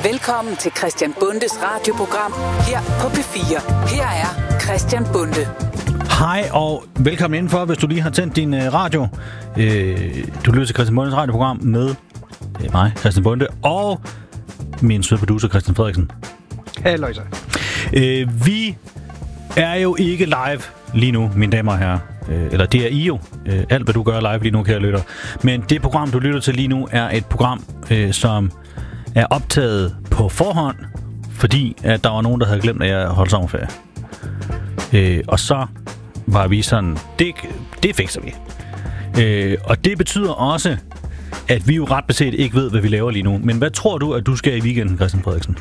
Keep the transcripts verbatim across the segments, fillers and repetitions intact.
Velkommen til Christian Bundes radioprogram her på P fire. Her er Christian Bunde. Hej og velkommen indenfor, hvis du lige har tændt din øh, radio. Øh, du lytter til Christian Bundes radioprogram med øh, mig, Christian Bunde, og min søde producer, Christian Frederiksen. Halløjsa. Øh, vi er jo ikke live lige nu, mine damer og herrer. Øh, eller det er I jo. Øh, alt, hvad du gør live lige nu, kære lytter. Men det program, du lytter til lige nu, er et program, øh, som er optaget på forhånd, fordi at der var nogen, der havde glemt, at jeg holdt sommerferie. Øh, og så var vi sådan, det, det fikser vi. Øh, og det betyder også, at vi jo ret beset ikke ved, hvad vi laver lige nu. Men hvad tror du, at du skal i weekenden, Christian Frederiksen?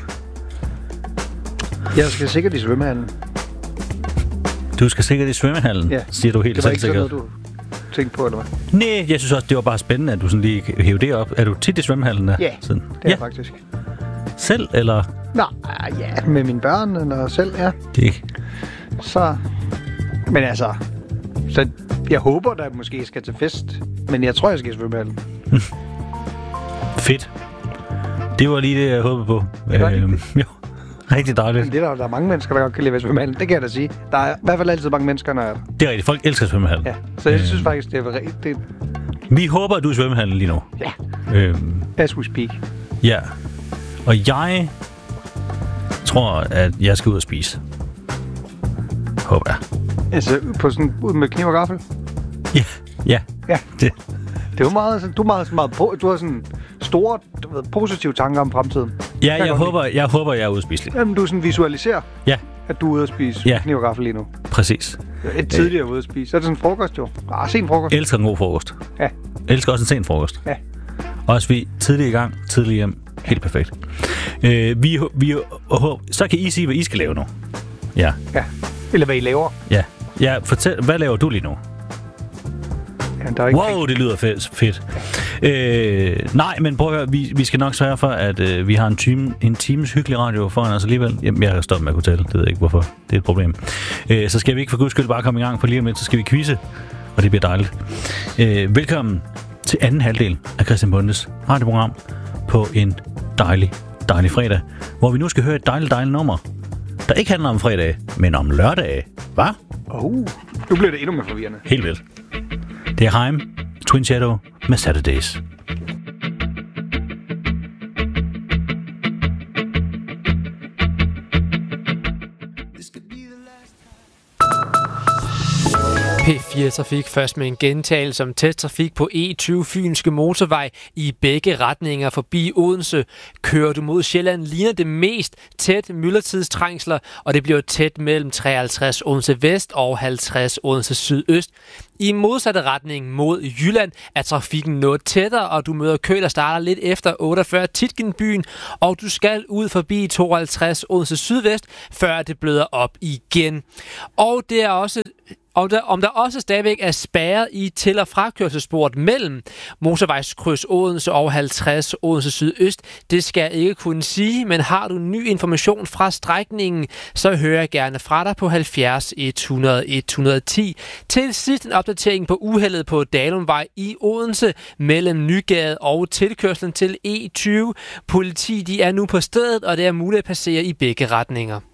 Jeg skal sikkert i svømmehallen. Du skal sikkert i svømmehallen, ja. Siger du helt selvsikkert. Det var ikke sådan noget, du tænkte på, eller hvad? Nej, jeg synes også, det var bare spændende, at du sådan lige hævde det op. Er du tit i svømmehallen der? Ja, sådan. det er ja. faktisk. Selv, eller? Nej, ja, med mine børn, eller selv, ja. Det. Så, men altså, så jeg håber, der måske skal til fest, men jeg tror, jeg skal i svømmehallen. Fedt. Det var lige det, jeg håbede på. Det var øhm, jo, rigtig dejligt. Det er der, der er mange mennesker, der godt kan lide ved svømmehallen. Det kan jeg da sige. Der er i hvert fald altid mange mennesker, når jeg er der. Det er rigtigt. Folk elsker svømmehallen. Ja, så jeg øhm. synes faktisk, det er rigtigt. Det... Vi håber, at du er i svømmehallen lige nu. Ja. Øhm, As we speak. Ja. Og jeg tror, at jeg skal ud og spise. Håber jeg. Altså, på sådan, ud med kniv og gaffel? Ja, ja. Ja. Det. Det er jo meget, du er meget, meget på, du har sådan store, du ved, positive tanker om fremtiden. Ja, jeg, jeg håber, jeg håber, jeg er ude at spise lidt. Jamen, du sådan visualiserer, ja. at du er ude at spise ja. kniv og gaffel lige nu. Præcis. Et tidligere ude at spise. Så er det sådan en frokost, jo. Ah, sen frokost. Elsker en god frokost. Ja. Elsker også en sen frokost. Ja. Også vi tidlig i gang, tidlig hjem. Helt perfekt. Øh, vi, vi, så kan I sige, hvad I skal lave nu. Ja. Ja. Eller hvad I laver. Ja. Ja, fortæl, hvad laver du lige nu? Ja, der er ikke wow, det lyder fedt. fedt. Øh, nej, men prøv at høre, vi, vi skal nok sørge for, at øh, vi har en, time, en times hyggelig radio foran os alligevel. Jamen, jeg har stoppet med at kunne tælle, det ved jeg ikke, hvorfor. Det er et problem. Øh, så skal vi ikke for guds skyld bare komme i gang, for lige om lidt, så skal vi quizze, og det bliver dejligt. Øh, velkommen til anden halvdel af Christian Bundes radioprogram på en dejlig, dejlig fredag, hvor vi nu skal høre et dejligt, dejligt nummer, der ikke handler om fredag, men om lørdag. Hvad? Oh, nu bliver det endnu mere forvirrende. Helt vildt. Det er Haim, Twin Shadow med Saturdays. P fire Trafik først med en gentagelse om tæt trafik på E tyve Fynske Motorvej i begge retninger forbi Odense. Kører du mod Sjælland, ligner det mest tæt myldretidstrængsler, og det bliver tæt mellem treoghalvtreds Odense Vest og halvtreds Odense Sydøst. I modsatte retning mod Jylland er trafikken noget tættere, og du møder kø, der starter lidt efter otteogfyrre Tietgenbyen, og du skal ud forbi tooghalvtreds Odense Sydvest, før det bløder op igen. Og det er også Og der, om der også stadigvæk er spærret i til- og frakørselssporet mellem motorvejskryds Odense og halvtreds Odense Sydøst, det skal jeg ikke kunne sige, men har du ny information fra strækningen, så hører jeg gerne fra dig på halvfjerds et hundrede et hundrede og ti. Til sidst en opdatering på uheldet på Dalumvej i Odense mellem Nygade og tilkørslen til E tyve. Politi de er nu på stedet, og det er muligt at passere i begge retninger.